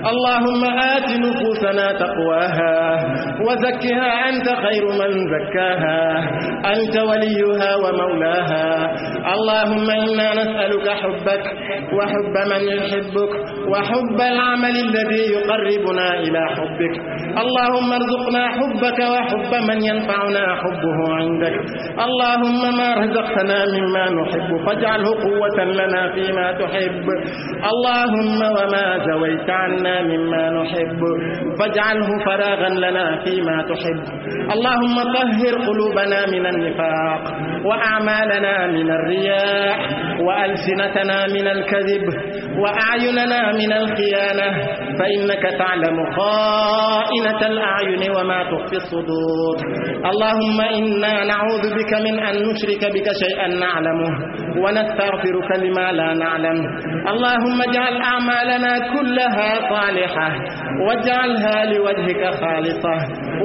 اللهم آت نفوسنا تقواها وزكها أنت خير من زكاها أنت وليها ومولاها. اللهم إنا نسألك حبك وحب من يحبك وحب العمل الذي يقربنا إلى حبك. اللهم ارزقنا حبك وحب من ينفعنا حبه عندك. اللهم ما رزقتنا مما نحب فاجعله قوة لنا فيما تحب. اللهم وما زويت عنا مما نحب فاجعله فراغا لنا فيما تحب. اللهم طهر قلوبنا من النفاق وأعمالنا من الرياء وألسنتنا من الكذب وأعيننا من الخيانة فإنك تعلم خائنة الأعين وما تخفي الصدور. اللهم إنا نعوذ بك من أن نشرك بك شيئا نعلمه ونستغفرك لما لا نعلم. اللهم اجعل أعمالنا كلها صالحة واجعلها لوجهك خالصة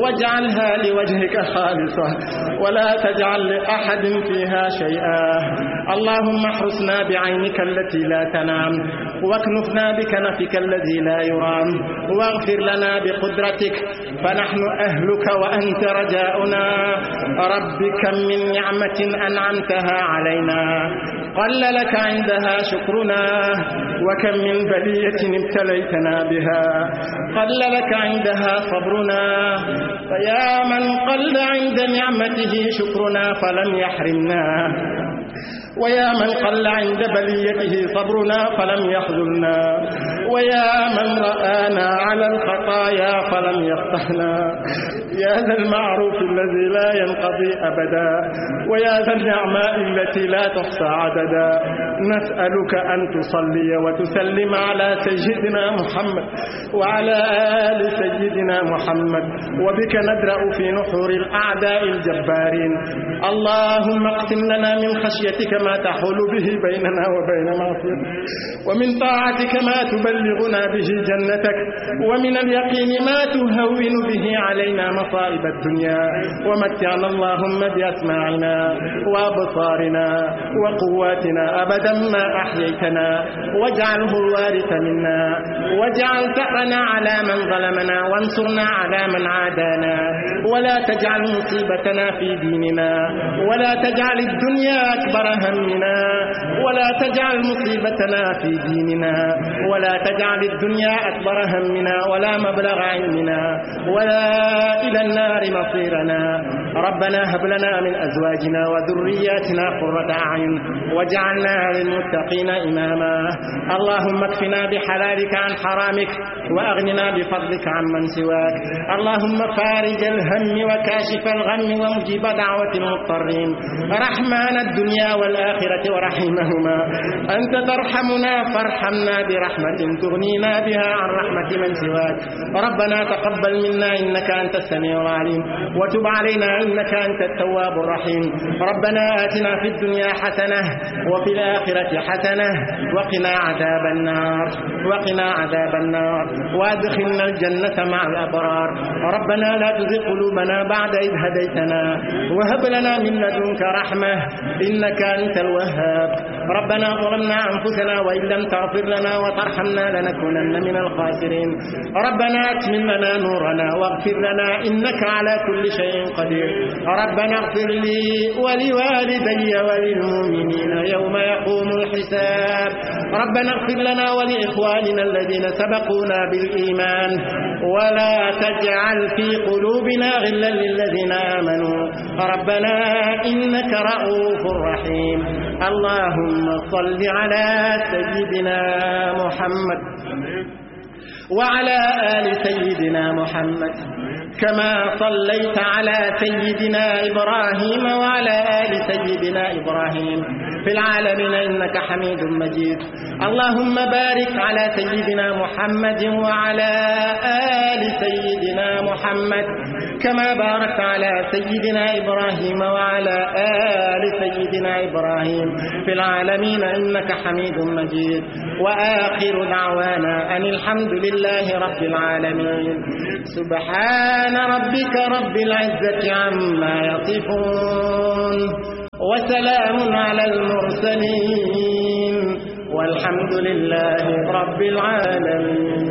ولا تجعل لأحد فيها شيئا. اللهم احرسنا بعينك التي لا تنام واكنفنا بكنفك الذي لا يرام واغفر لنا بقدرتك فنحن أهلك وأنت رجاؤنا. رب كم من نعمة أنعمتها علينا قل لك عندها شكرنا وكم من بلية ابتليتنا بها قل لك عندها صبرنا. فيا من قل عند نعمته شكرنا فلم يحرمنا ويا من قل عند بليته صبرنا فلم يخذلنا ويا من رآنا على الخطايا فلم يفتحنا. يا ذا المعروف الذي لا ينقضي أبدا ويا ذا النعماء التي لا تحصى عددا. نسألك أن تصلي وتسلم على سيدنا محمد وعلى آل سيدنا محمد وبك ندرأ في نحور الأعداء الجبارين. اللهم اقسم لنا من خشيتك ما تحول به بيننا وبين معصيتك ومن طاعتك ما تبلغنا به جنتك ومن اليقين ما تهون به علينا مصائب الدنيا. ومتعنا اللهم بأسماعنا وأبصارنا وقواتنا أبدا ما أحييتنا واجعله الوارث منا واجعل ثأرنا على من ظلمنا وانصرنا على من عادانا ولا تجعل مصيبتنا في ديننا ولا تجعل الدنيا أكبر همنا ولا تجعل مصيبتنا في ديننا ولا تجعل الدنيا أكبر همنا ولا مبلغ علمنا ولا إلى النار مصيرنا. ربنا هب لنا من أزواجنا وذرياتنا قرة أعين واجعلنا للمتقين إماما. اللهم اكفنا بحلالك عن حرامك وأغننا بفضلك عمن سواك. اللهم فارج الهم وكاشف الغم ومجيب دعوة المضطرين رحمن الدنيا والآخرة ورحيمهما. أنت ترحمنا فارحمنا برحمة تغنينا بها عن رحمة من سواك. ربنا تقبل منا إنك أنت السميع العليم وتب علينا إنك أنت التواب الرحيم. ربنا آتنا في الدنيا حسنة وفي الآخرة حسنة وقنا عذاب النار وادخلنا الجنة مع الأبرار. ربنا لا تزغ قلوبنا بعد إذ هديتنا وهب لنا من لدنك رحمة إنك أنت الوهاب. ربنا ظلمنا أنفسنا وإن لم تغفر لنا وترحمنا لنكونن من الخاسرين. ربنا أتمم لنا نورنا واغفر لنا إنك على كل شيء قدير. ربنا اغفر لي ولوالدي وللمؤمنين يوم يقوم الحساب. ربنا اغفر لنا ولإخواننا الذين سبقونا بالإيمان ولا تجعل في قلوبنا غلا للذين آمنوا ربنا إنك رؤوف رحيم. اللهم صل على سيدنا محمد وعلى آل سيدنا محمد كما صليت على سيدنا إبراهيم وعلى آل سيدنا إبراهيم في العالمين إنك حميد مجيد. اللهم بارك على سيدنا محمد وعلى آل سيدنا محمد كما باركت على سيدنا إبراهيم وعلى آل سيدنا إبراهيم في العالمين إنك حميد مجيد. وآخر دعوانا أن الحمد لله رب العالمين. سبحان ربك رب العزة عما يصفون وسلام على المرسلين والحمد لله رب العالمين.